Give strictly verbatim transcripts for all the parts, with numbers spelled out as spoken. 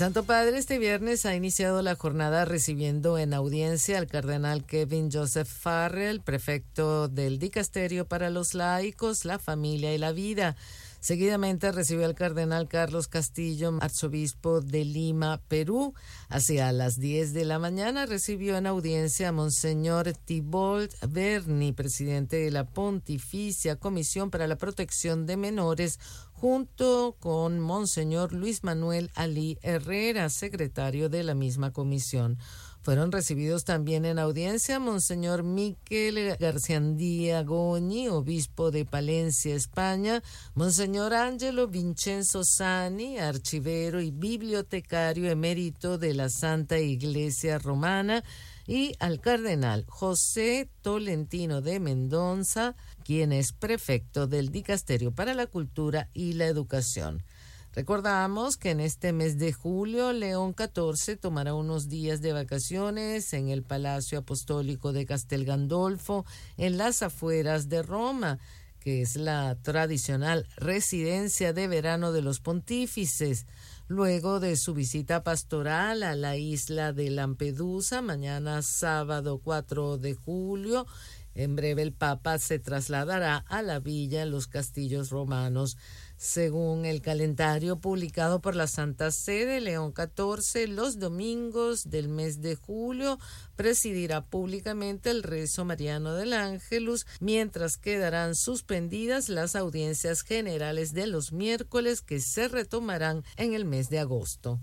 Santo Padre este viernes ha iniciado la jornada recibiendo en audiencia al cardenal Kevin Joseph Farrell, prefecto del Dicasterio para los Laicos, la Familia y la Vida. Seguidamente recibió al cardenal Carlos Castillo, arzobispo de Lima, Perú. Hacia las diez de la mañana recibió en audiencia a Monseñor Thibault Berni, presidente de la Pontificia Comisión para la Protección de Menores, junto con Monseñor Luis Manuel Alí Herrera, secretario de la misma comisión. Fueron recibidos también en audiencia Monseñor Miquel Garciandía Goñi, obispo de Palencia, España, Monseñor Ángelo Vincenzo Sani, archivero y bibliotecario emérito de la Santa Iglesia Romana, y al cardenal José Tolentino de Mendoza, quien es prefecto del Dicasterio para la Cultura y la Educación. Recordamos que en este mes de julio, León catorce tomará unos días de vacaciones en el Palacio Apostólico de Castel Gandolfo, en las afueras de Roma, que es la tradicional residencia de verano de los pontífices. Luego de su visita pastoral a la isla de Lampedusa, mañana sábado cuatro de julio, en breve el Papa se trasladará a la villa Los Castillos Romanos. Según el calendario publicado por la Santa Sede, León catorce, los domingos del mes de julio, presidirá públicamente el rezo mariano del Ángelus, mientras quedarán suspendidas las audiencias generales de los miércoles, que se retomarán en el mes de agosto.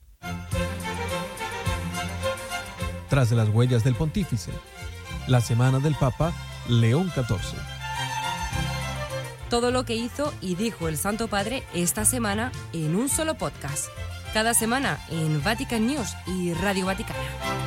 Tras las huellas del pontífice, la semana del Papa León catorce. Todo lo que hizo y dijo el Santo Padre esta semana en un solo podcast. Cada semana en Vatican News y Radio Vaticana.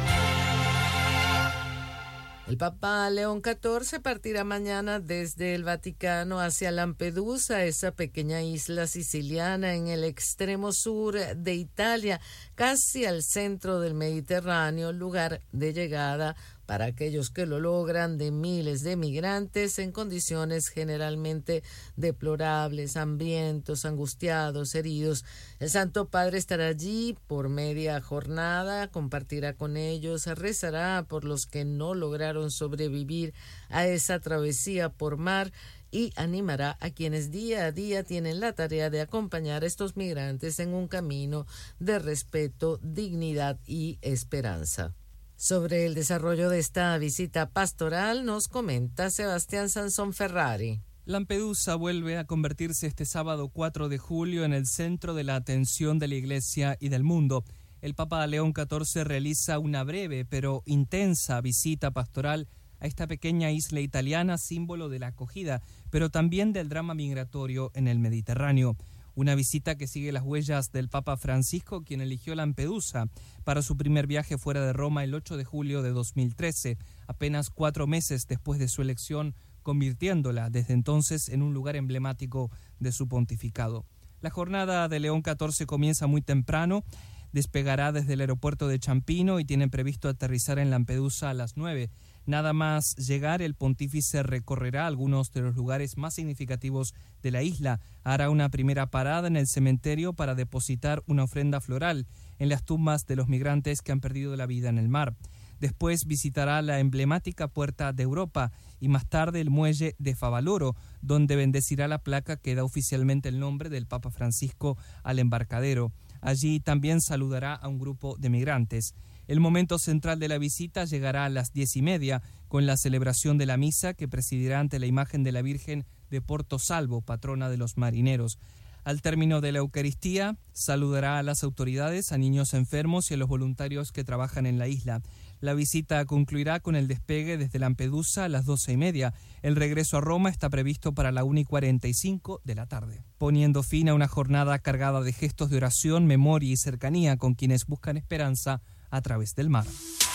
El Papa León catorce partirá mañana desde el Vaticano hacia Lampedusa, esa pequeña isla siciliana en el extremo sur de Italia, casi al centro del Mediterráneo, lugar de llegada para aquellos que lo logran de miles de migrantes en condiciones generalmente deplorables, hambrientos, angustiados, heridos. El Santo Padre estará allí por media jornada, compartirá con ellos, rezará por los que no lograron sobrevivir a esa travesía por mar y animará a quienes día a día tienen la tarea de acompañar a estos migrantes en un camino de respeto, dignidad y esperanza. Sobre el desarrollo de esta visita pastoral nos comenta Sebastián Sansón Ferrari. Lampedusa vuelve a convertirse este sábado cuatro de julio en el centro de la atención de la Iglesia y del mundo. El Papa León catorce realiza una breve pero intensa visita pastoral a esta pequeña isla italiana, símbolo de la acogida, pero también del drama migratorio en el Mediterráneo. Una visita que sigue las huellas del Papa Francisco, quien eligió Lampedusa para su primer viaje fuera de Roma el ocho de julio de dos mil trece, apenas cuatro meses después de su elección, convirtiéndola desde entonces en un lugar emblemático de su pontificado. La jornada de León catorce comienza muy temprano, despegará desde el aeropuerto de Ciampino y tienen previsto aterrizar en Lampedusa a las nueve. Nada más llegar, el pontífice recorrerá algunos de los lugares más significativos de la isla. Hará una primera parada en el cementerio para depositar una ofrenda floral en las tumbas de los migrantes que han perdido la vida en el mar. Después visitará la emblemática Puerta de Europa y más tarde el muelle de Favaloro, donde bendecirá la placa que da oficialmente el nombre del Papa Francisco al embarcadero. Allí también saludará a un grupo de migrantes. El momento central de la visita llegará a las diez y media, con la celebración de la misa que presidirá ante la imagen de la Virgen de Porto Salvo, patrona de los marineros. Al término de la Eucaristía, saludará a las autoridades, a niños enfermos y a los voluntarios que trabajan en la isla. La visita concluirá con el despegue desde Lampedusa a las doce y media. El regreso a Roma está previsto para la una y cuarenta y cinco de la tarde, poniendo fin a una jornada cargada de gestos de oración, memoria y cercanía con quienes buscan esperanza a través del mar.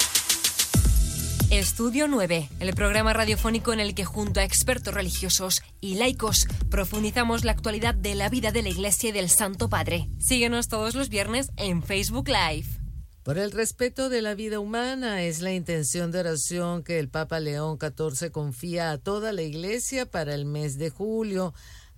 Estudio nueve, el programa radiofónico en el que junto a expertos religiosos y laicos profundizamos la actualidad de la vida de la Iglesia y del Santo Padre. Síguenos todos los viernes en Facebook Live. Por el respeto de la vida humana es la intención de oración que el Papa León catorce confía a toda la Iglesia para el mes de julio.